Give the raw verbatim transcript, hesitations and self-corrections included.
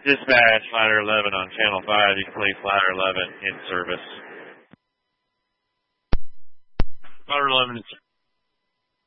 Dispatch, Ladder eleven on Channel five, you can place Ladder eleven in service. Ladder eleven in service.